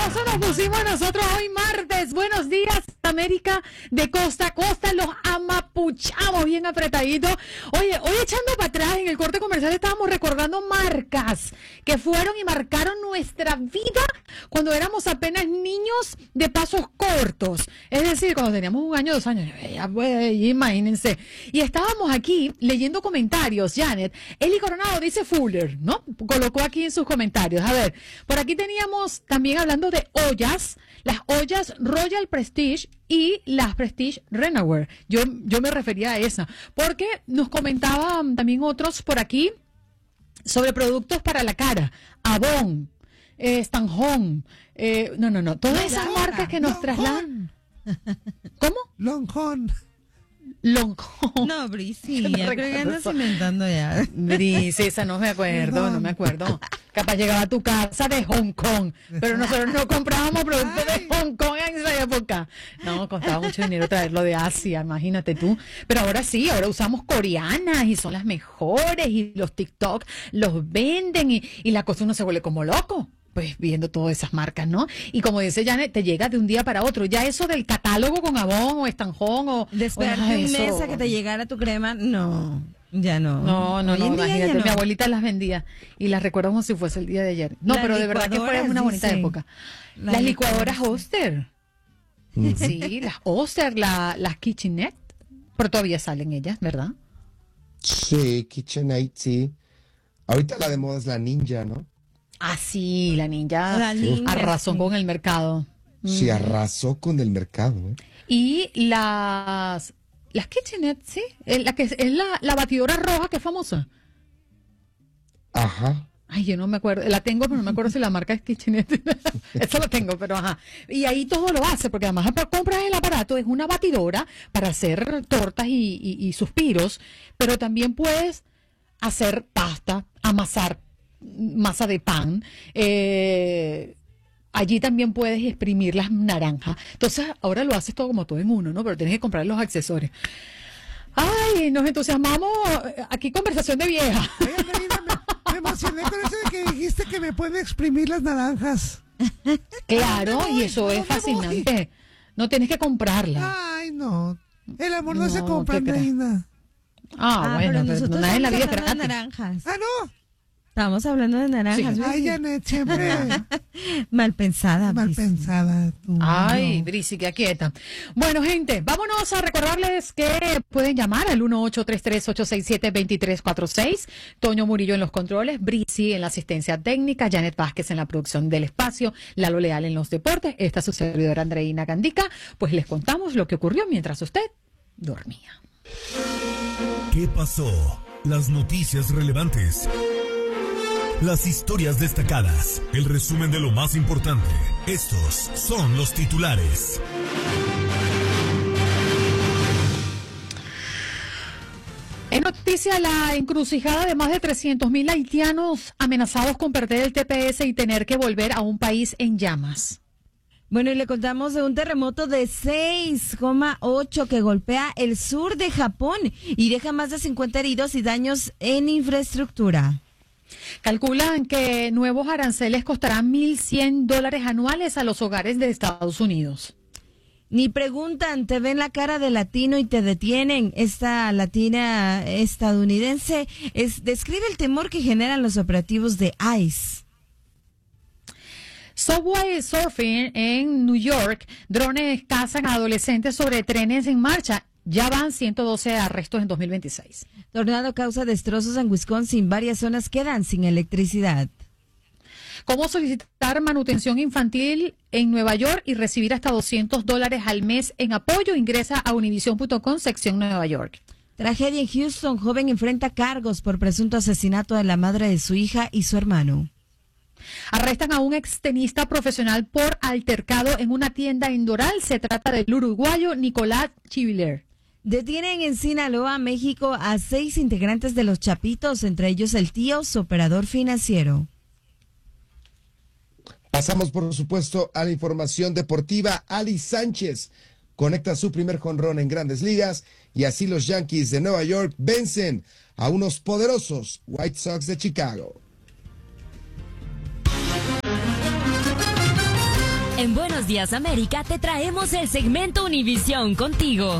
sabroso nos pusimos nosotros hoy martes. Buenos días, América, de costa a costa, los amapuchamos bien apretaditos. Oye, hoy echando para atrás en el corte comercial estábamos recordando marcas que fueron y marcaron nuestra vida cuando éramos apenas niños de pasos cortos. Es decir, cuando teníamos 1 año, 2 años, ya pues, imagínense. Y estábamos aquí leyendo comentarios, Janet. Eli Coronado dice Fuller, ¿no? Colocó aquí en sus comentarios. A ver, por aquí teníamos también hablando de ollas, las ollas Royal Prestige y las Prestige Renaware. Yo me refería a esa, porque nos comentaban también otros por aquí sobre productos para la cara, Avon, Stanhome, no, todas esas marcas que nos trasladan. ¿Cómo? Longhorn. No, Brisi, ya creo que andas inventando ya. Brisi, esa no me acuerdo. Capaz llegaba a tu casa de Hong Kong, pero nosotros no comprábamos productos de Hong Kong en esa época. No, costaba mucho dinero traerlo de Asia, imagínate tú. Pero ahora sí, ahora usamos coreanas y son las mejores y los TikTok los venden y la cosa uno se vuelve como loco. Pues viendo todas esas marcas, ¿no? Y como dice Janet, te llega de un día para otro. Ya eso del catálogo con Avon o Stanhome o... De esperarte un mes a que te llegara tu crema, no, ya no. No, imagínate, mi abuelita las vendía y las recuerdo como si fuese el día de ayer. No, pero de verdad que fue una bonita época. Las licuadoras Oster. Sí, las Oster, las KitchenAid, pero todavía salen ellas, ¿verdad? Sí, KitchenAid, sí. Ahorita la de moda es la Ninja, ¿no? Ah, sí, la ninja arrasó sí. con el mercado. Sí, arrasó con el mercado. Y las KitchenAid, sí, la que es la batidora roja que es famosa. Ajá. Ay, yo no me acuerdo, la tengo, pero no me acuerdo si la marca es KitchenAid. Eso lo tengo, pero ajá. Y ahí todo lo hace, porque además compras el aparato, es una batidora para hacer tortas y suspiros, pero también puedes hacer pasta, amasar masa de pan, allí también puedes exprimir las naranjas. Entonces ahora lo haces todo como todo en uno, ¿no? Pero tienes que comprar los accesorios. Ay, nos entusiasmamos, aquí conversación de vieja. Oye, me emocioné con eso de que dijiste que me pueden exprimir las naranjas. Claro, y eso es fascinante. No tienes que comprarla. Ay, no, el amor no se compra, Reina. Bueno, pero nadie en la vida de naranjas. No. Estamos hablando de naranjas. Sí. Ay, Janet, siempre. Mal pensada. Mal pensada. Tú, ay, Brisi, que quieta. Bueno, gente, vámonos a recordarles que pueden llamar al 1-833-867-2346. Toño Murillo en los controles, Brisi en la asistencia técnica, Janet Vázquez en la producción del espacio, Lalo Leal en los deportes. Esta es su servidora Andreina Gandica. Pues les contamos lo que ocurrió mientras usted dormía. ¿Qué pasó? Las noticias relevantes. Las historias destacadas, el resumen de lo más importante. Estos son los titulares. En noticia, la encrucijada de más de 300.000 haitianos amenazados con perder el TPS y tener que volver a un país en llamas. Bueno, y le contamos de un terremoto de 6,8 que golpea el sur de Japón y deja más de 50 heridos y daños en infraestructura. Calculan que nuevos aranceles costarán $1,100 anuales a los hogares de Estados Unidos. Ni preguntan, te ven la cara de latino y te detienen. Esta latina estadounidense describe el temor que generan los operativos de ICE. Subway Surfing en New York, drones cazan a adolescentes sobre trenes en marcha. Ya van 112 arrestos en 2026. Tornado causa destrozos en Wisconsin. Varias zonas quedan sin electricidad. ¿Cómo solicitar manutención infantil en Nueva York y recibir hasta $200 al mes en apoyo? Ingresa a univision.com, sección Nueva York. Tragedia en Houston. Joven enfrenta cargos por presunto asesinato de la madre de su hija y su hermano. Arrestan a un extenista profesional por altercado en una tienda en Doral. Se trata del uruguayo Nicolás Chiviler. Detienen en Sinaloa, México, a 6 integrantes de los Chapitos, entre ellos el tío, su operador financiero. Pasamos, por supuesto, a la información deportiva. Ali Sánchez conecta su primer jonrón en Grandes Ligas y así los Yankees de Nueva York vencen a unos poderosos White Sox de Chicago. En Buenos Días América te traemos el segmento Univisión contigo.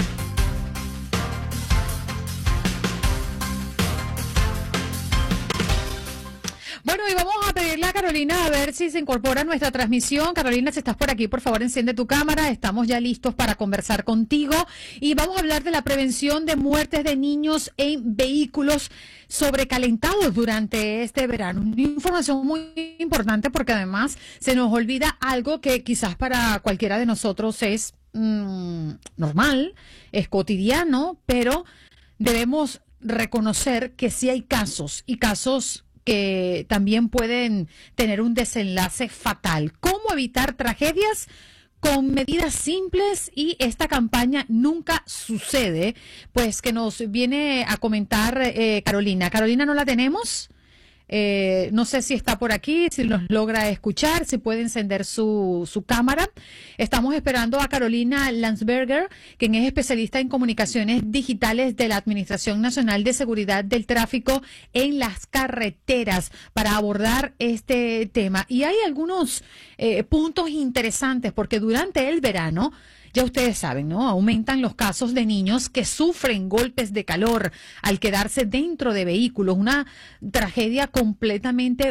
Bueno, y vamos a pedirle a Carolina a ver si se incorpora a nuestra transmisión. Carolina, si estás por aquí, por favor, enciende tu cámara. Estamos ya listos para conversar contigo. Y vamos a hablar de la prevención de muertes de niños en vehículos sobrecalentados durante este verano. Una información muy importante porque además se nos olvida algo que quizás para cualquiera de nosotros es normal, es cotidiano, pero debemos reconocer que sí hay casos y casos que también pueden tener un desenlace fatal. ¿Cómo evitar tragedias? Con medidas simples, y esta campaña Nunca Sucede, pues que nos viene a comentar Carolina. Carolina, ¿no la tenemos? No sé si está por aquí, si nos logra escuchar, si puede encender su cámara. Estamos esperando a Carolina Landsberger, quien es especialista en comunicaciones digitales de la Administración Nacional de Seguridad del Tráfico en las Carreteras, para abordar este tema. Y hay algunos puntos interesantes, porque durante el verano, ya ustedes saben, ¿no? Aumentan los casos de niños que sufren golpes de calor al quedarse dentro de vehículos. Una tragedia completamente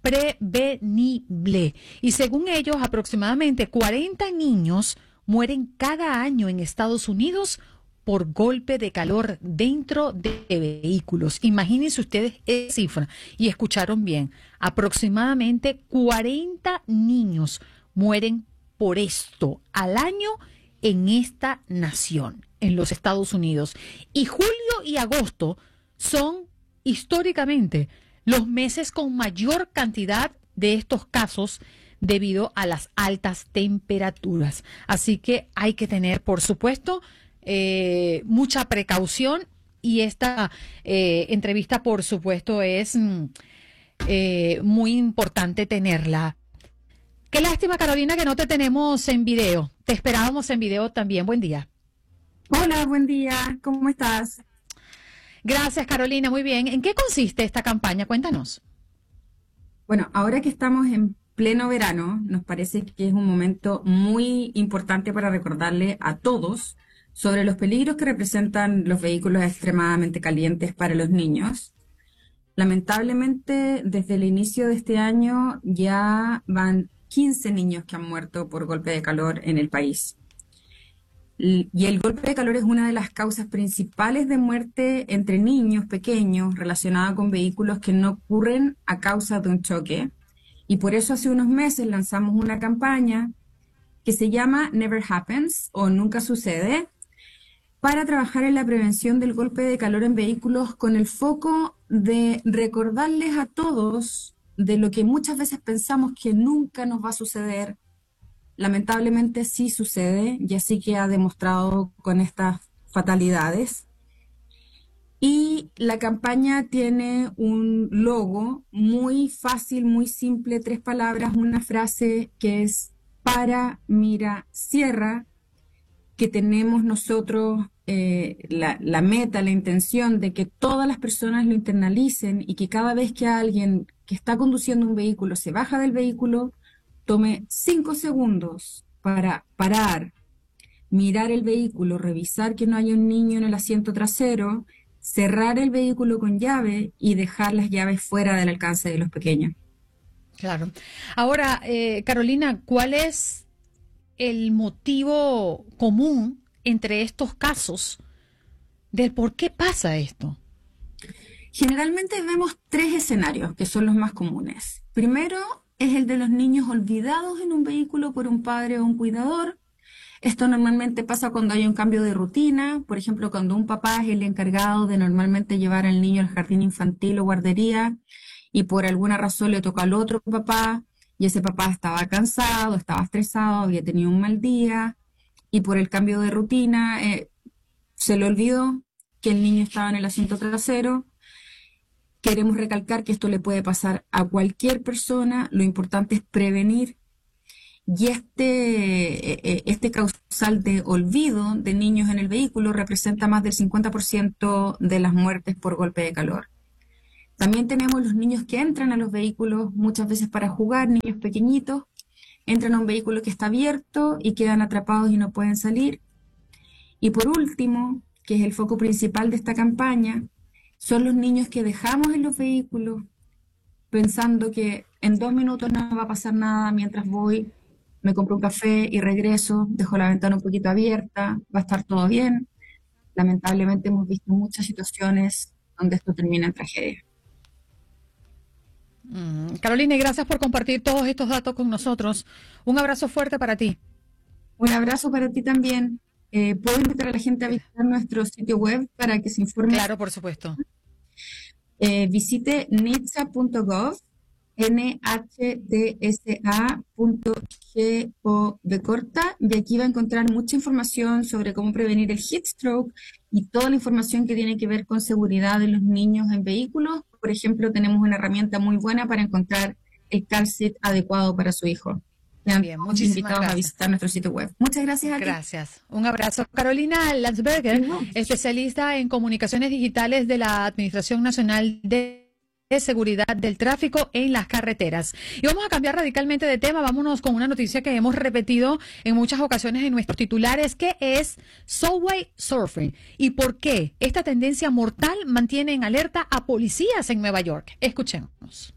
prevenible. Y según ellos, aproximadamente 40 niños mueren cada año en Estados Unidos por golpe de calor dentro de vehículos. Imagínense ustedes esa cifra. Y escucharon bien, aproximadamente 40 niños mueren por esto al año en esta nación, en los Estados Unidos. Y julio y agosto son históricamente los meses con mayor cantidad de estos casos debido a las altas temperaturas. Así que hay que tener, por supuesto, mucha precaución, y esta entrevista, por supuesto, es muy importante tenerla. Qué lástima, Carolina, que no te tenemos en video. Te esperábamos en video también. Buen día. Hola, buen día. ¿Cómo estás? Gracias, Carolina. Muy bien. ¿En qué consiste esta campaña? Cuéntanos. Bueno, ahora que estamos en pleno verano, nos parece que es un momento muy importante para recordarle a todos sobre los peligros que representan los vehículos extremadamente calientes para los niños. Lamentablemente, desde el inicio de este año ya van 15 niños que han muerto por golpe de calor en el país. Y el golpe de calor es una de las causas principales de muerte entre niños pequeños relacionada con vehículos que no ocurren a causa de un choque. Y por eso hace unos meses lanzamos una campaña que se llama Never Happens, o Nunca Sucede, para trabajar en la prevención del golpe de calor en vehículos, con el foco de recordarles a todos de lo que muchas veces pensamos que nunca nos va a suceder. Lamentablemente sí sucede, y así que ha demostrado con estas fatalidades. Y la campaña tiene un logo muy fácil, muy simple, 3 palabras, una frase que es para, mira, cierra, que tenemos nosotros la meta, la intención de que todas las personas lo internalicen, y que cada vez que alguien que está conduciendo un vehículo se baja del vehículo, tome 5 segundos para parar, mirar el vehículo, revisar que no haya un niño en el asiento trasero, cerrar el vehículo con llave y dejar las llaves fuera del alcance de los pequeños. Claro. Ahora, Carolina, ¿cuál es el motivo común entre estos casos del por qué pasa esto? Generalmente vemos 3 escenarios que son los más comunes. Primero es el de los niños olvidados en un vehículo por un padre o un cuidador. Esto normalmente pasa cuando hay un cambio de rutina, por ejemplo, cuando un papá es el encargado de normalmente llevar al niño al jardín infantil o guardería, y por alguna razón le toca al otro papá, y ese papá estaba cansado, estaba estresado, había tenido un mal día, y por el cambio de rutina se le olvidó que el niño estaba en el asiento trasero. Queremos recalcar que esto le puede pasar a cualquier persona, lo importante es prevenir. Y este causal de olvido de niños en el vehículo representa más del 50% de las muertes por golpe de calor. También tenemos los niños que entran a los vehículos muchas veces para jugar, niños pequeñitos, entran a un vehículo que está abierto y quedan atrapados y no pueden salir. Y por último, que es el foco principal de esta campaña, son los niños que dejamos en los vehículos pensando que en 2 minutos no va a pasar nada mientras voy, me compro un café y regreso, dejo la ventana un poquito abierta, va a estar todo bien. Lamentablemente hemos visto muchas situaciones donde esto termina en tragedia. Carolina, gracias por compartir todos estos datos con nosotros. Un abrazo fuerte para ti. Un abrazo para ti también. ¿Puedo invitar a la gente a visitar nuestro sitio web para que se informe? Claro, por supuesto. Visite nhtsa.gov, nhtsa.gov, y aquí va a encontrar mucha información sobre cómo prevenir el heat stroke y toda la información que tiene que ver con seguridad de los niños en vehículos. Por ejemplo, tenemos una herramienta muy buena para encontrar el car seat adecuado para su hijo. Bien, muchísimas invitados gracias. a visitar nuestro sitio web. Muchas gracias a ti. Gracias. Un abrazo. Carolina Landsberger, especialista en comunicaciones digitales de la Administración Nacional de Seguridad del Tráfico en las Carreteras. Y vamos a cambiar radicalmente de tema. Vámonos con una noticia que hemos repetido en muchas ocasiones en nuestros titulares, que es Subway Surfing. ¿Y por qué esta tendencia mortal mantiene en alerta a policías en Nueva York? Escuchemos.